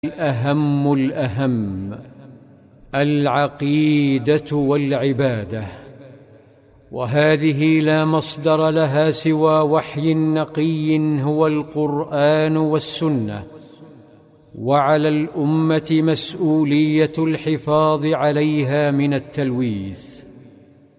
الأهم العقيدة والعبادة، وهذه لا مصدر لها سوى وحي نقي هو القرآن والسنة، وعلى الأمة مسؤولية الحفاظ عليها من التلويث.